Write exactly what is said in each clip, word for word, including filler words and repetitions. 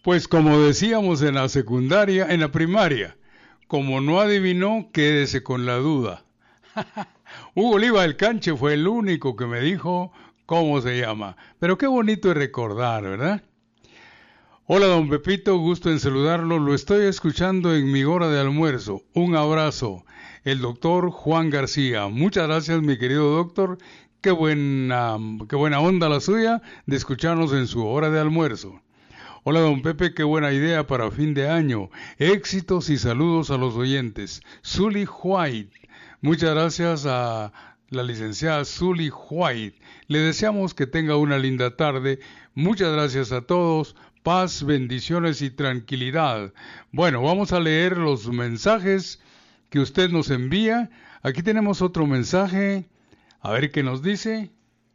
Pues como decíamos en la secundaria, en la primaria, como no adivinó, quédese con la duda. Hugo Oliva del Canche fue el único que me dijo cómo se llama. Pero qué bonito es recordar, ¿verdad? Hola, don Pepito, gusto en saludarlo. Lo estoy escuchando en mi hora de almuerzo. Un abrazo. El doctor Juan García. Muchas gracias, mi querido doctor. Qué buena, qué buena onda la suya de escucharnos en su hora de almuerzo. Hola, don Pepe, qué buena idea para fin de año. Éxitos y saludos a los oyentes. Zully White. Muchas gracias a la licenciada Zully White. Le deseamos que tenga una linda tarde. Muchas gracias a todos. Paz, bendiciones y tranquilidad. Bueno, vamos a leer los mensajes que usted nos envía. Aquí tenemos otro mensaje. A ver qué nos dice.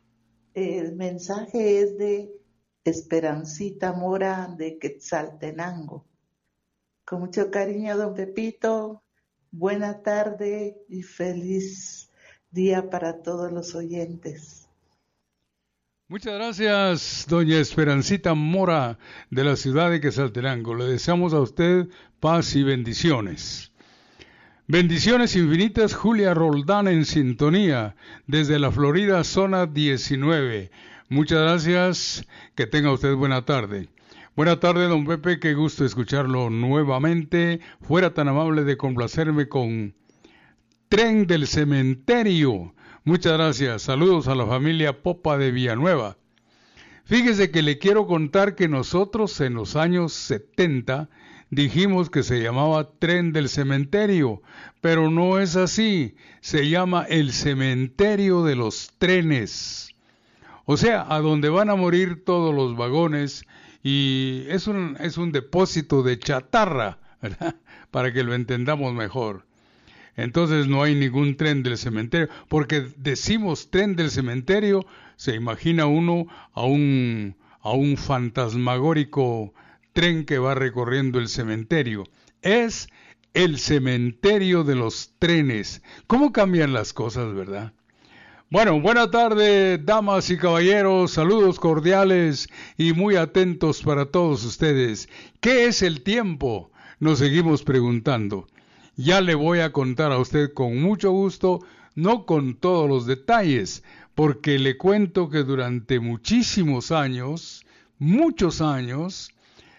El mensaje es de Esperancita Mora de Quetzaltenango. Con mucho cariño, don Pepito. Buena tarde y feliz día para todos los oyentes. Muchas gracias, doña Esperancita Mora, de la ciudad de Quetzaltenango. Le deseamos a usted paz y bendiciones. Bendiciones infinitas, Julia Roldán en sintonía, desde la Florida, zona diecinueve. Muchas gracias, que tenga usted buena tarde. Buena tarde, don Pepe, qué gusto escucharlo nuevamente. Fuera tan amable de complacerme con Tren del Cementerio. Muchas gracias. Saludos a la familia Popa de Villanueva. Fíjese que le quiero contar que nosotros en los años setenta dijimos que se llamaba Tren del Cementerio, pero no es así. Se llama el Cementerio de los Trenes. O sea, a donde van a morir todos los vagones y es un, es un depósito de chatarra, ¿verdad? Para que lo entendamos mejor. Entonces no hay ningún tren del cementerio, porque decimos tren del cementerio, se imagina uno a un, a un fantasmagórico tren que va recorriendo el cementerio. Es el cementerio de los trenes. ¿Cómo cambian las cosas, verdad? Bueno, buena tarde, damas y caballeros, saludos cordiales y muy atentos para todos ustedes. ¿Qué es el tiempo? Nos seguimos preguntando. Ya le voy a contar a usted con mucho gusto, no con todos los detalles, porque le cuento que durante muchísimos años, muchos años,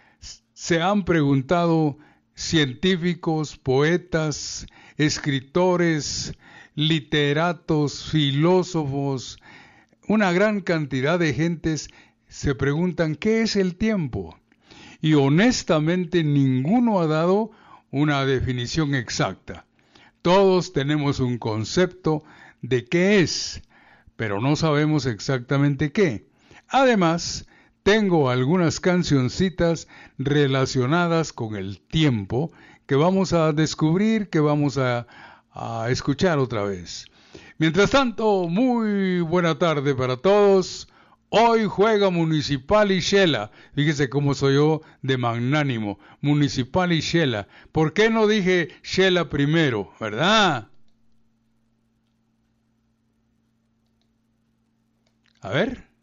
se han preguntado científicos, poetas, escritores, literatos, filósofos, una gran cantidad de gentes se preguntan ¿qué es el tiempo? Y honestamente ninguno ha dado una definición exacta. Todos tenemos un concepto de qué es, pero no sabemos exactamente qué. Además, tengo algunas cancioncitas relacionadas con el tiempo que vamos a descubrir, que vamos a, a escuchar otra vez. Mientras tanto, muy buena tarde para todos. Hoy juega Municipal y Shela. Fíjese cómo soy yo de magnánimo. Municipal y Shela. ¿Por qué no dije Shela primero? ¿Verdad? A ver.